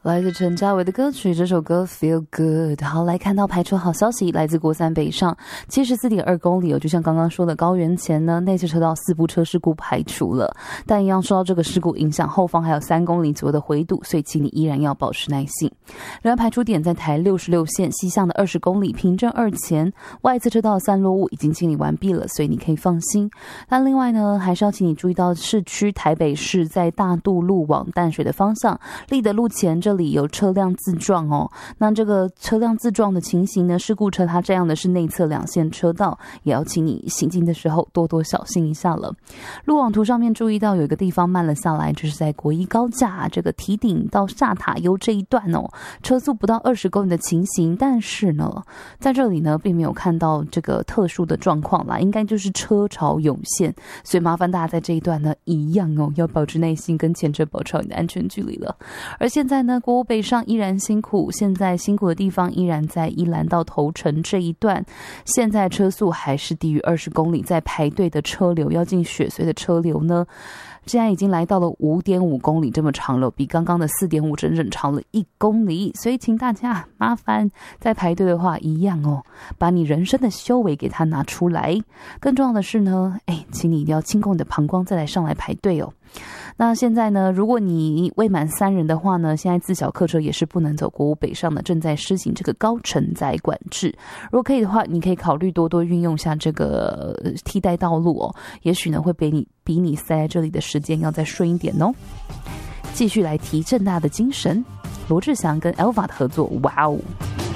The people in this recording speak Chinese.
来自陈嘉维的歌曲，这首歌 Feel Good。 好，来看到排除好消息，来自国三北上 74.2 公里就像刚刚说的高原前呢，内侧车道4部车事故排除了，但一样受到这个事故影响，后方还有3公里左右的回堵，所以请你依然要保持耐性。另外排除点在台66线西向的20公里平镇2前，外侧车道散落物已经清理完毕了，所以你可以放心。但另外呢，还是要请你注意到市区台北市在大渡路往淡水的方向立德路前这里有车辆自撞哦。那这个车辆自撞的情形呢，事故车它这样的是内侧2线车道，也要请你行进的时候多多小心一下了。路网图上面注意到有一个地方慢了下来，就是在国一高架这个堤顶到下塔悠这一段哦，车速不到20公里的情形，但是呢，在这里呢并没有看到这个特殊的状况啦，应该就是车潮涌现，所以麻烦大家在这一段呢一样哦，要保持耐心，跟前车保持好你的安全距离了。而现在呢，国五北上依然辛苦，现在辛苦的地方依然在宜兰到头城这一段，现在车速还是低于20公里，在排队的车流要进雪隧的车流呢，现在已经来到了5.5公里这么长了，比刚刚的4.5整整长了1公里，所以请大家麻烦在排队的话一样哦，把你人生的修为给它拿出来。更重要的是呢，请你一定要清空你的膀胱再来上来排队哦。那现在呢，如果你未满3人的话呢，现在自小客车也是不能走国五北上的，正在施行这个高承载管制。如果可以的话，你可以考虑多多运用下这个替代道路哦，也许呢会比你塞在这里的时间要再顺一点哦。继续来提正大的精神，罗志祥跟 Elva 的合作，哇哦！